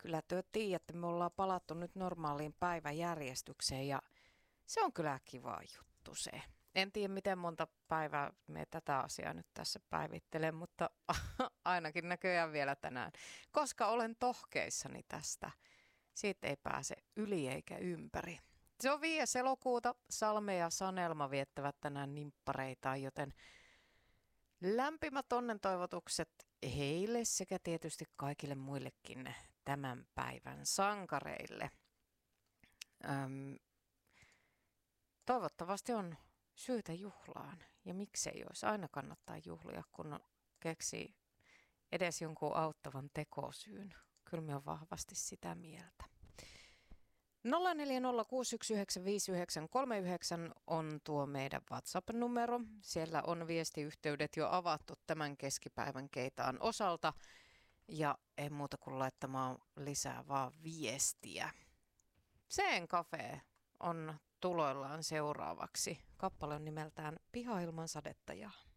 Kyllä te tiedätte, me ollaan palattu nyt normaaliin päiväjärjestykseen ja se on kyllä kiva juttu se. En tiedä, miten monta päivää me tätä asiaa nyt tässä päivittelen, mutta ainakin näköjään vielä tänään, koska olen tohkeissani tästä. Siitä ei pääse yli eikä ympäri. Se on 5. elokuuta. Salme ja Sanelma viettävät tänään nimppareitaan, joten lämpimät onnentoivotukset heille sekä tietysti kaikille muillekin tämän päivän sankareille. Toivottavasti on syytä juhlaan ja miksei olisi. Aina kannattaa juhlia, kun keksii edes jonkun auttavan tekosyyn. Kyllä minä olen vahvasti sitä mieltä. 0406195939 on tuo meidän WhatsApp-numero. Siellä on viestiyhteydet jo avattu tämän keskipäivän keitaan osalta. Ja ei muuta kuin laittamaan lisää vaan viestiä. Seen Cafe on tuloillaan seuraavaksi. Kappale on nimeltään Piha ilman sadetta ja